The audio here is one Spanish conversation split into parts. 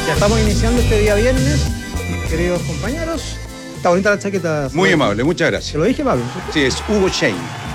Ya estamos iniciando este día viernes, queridos compañeros. Está bonita la chaqueta. Muy amable, muchas ¿Te gracias. lo dije, Pablo? Sí, es Hugo Shane.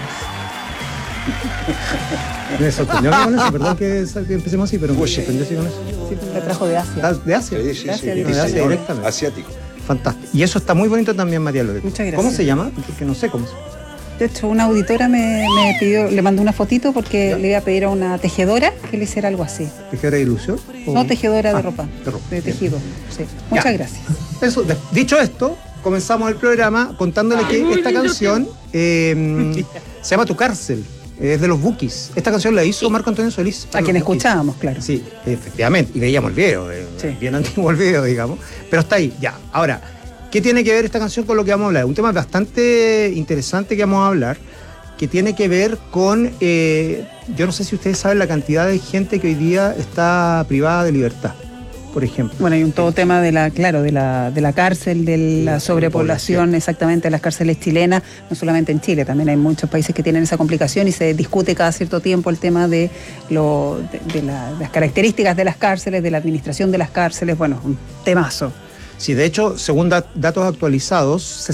Me sorprendió con eso, perdón que empecemos así, pero me sorprendió así con eso. Sí, me trajo de Asia. ¿Estás de Asia? Sí, Gracias, de Asia directamente. Asiático. Fantástico. Y eso está muy bonito también, María Loreto. Muchas gracias. ¿Cómo se llama? Porque no sé cómo se llama. De hecho, una auditora me pidió, le mandó una fotito porque le iba a pedir a una tejedora que le hiciera algo así. ¿Tejedora de ilusión? No, tejedora de ropa. De ropa. De tejido. Sí. Muchas gracias. Eso, dicho esto, comenzamos el programa contándole que esta canción se llama Tu Cárcel. Es de los Bukis. Esta canción la hizo Marco Antonio Solís. A quien escuchábamos, claro. Sí, efectivamente. Y veíamos el video. Sí. Bien antiguo el video, digamos. Pero está ahí, ya. Ahora, ¿qué tiene que ver esta canción con lo que vamos a hablar? Un tema bastante interesante que vamos a hablar, que tiene que ver con... yo no sé si ustedes saben la cantidad de gente que hoy día está privada de libertad, por ejemplo. Bueno, hay un todo tema de la cárcel, de la sobrepoblación, exactamente, de las cárceles chilenas, no solamente en Chile, también hay muchos países que tienen esa complicación y se discute cada cierto tiempo el tema de las características de las cárceles, de la administración de las cárceles, bueno, un temazo. Sí, de hecho, según datos actualizados,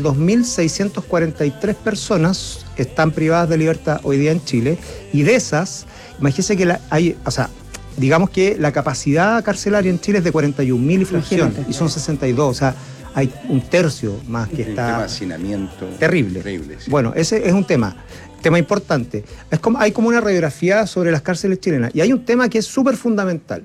62.643 personas están privadas de libertad hoy día en Chile, y de esas, imagínense que digamos que la capacidad carcelaria en Chile es de 41.000 y fracción, Imagínate. y son 62, o sea, hay un tercio más que El está... tema de hacinamiento. Terrible. Sí. Bueno, ese es un tema importante. Hay como una radiografía sobre las cárceles chilenas, y hay un tema que es súper fundamental,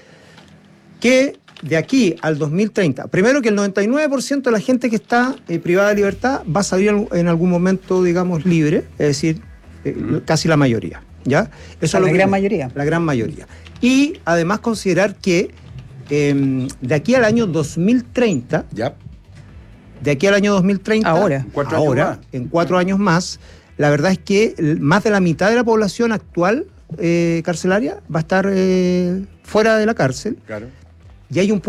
que de aquí al 2030, primero que el 99% de la gente que está privada de libertad va a salir en algún momento, digamos, libre, es decir, casi la mayoría, ¿ya? Eso es lo La gran primero, mayoría. La gran mayoría. Y además considerar que de aquí al año 2030, Ya. de aquí al año 2030, Ahora. 4 años más. en 4 años más, la verdad es que más de la mitad de la población actual carcelaria va a estar fuera de la cárcel. Claro. Y hay un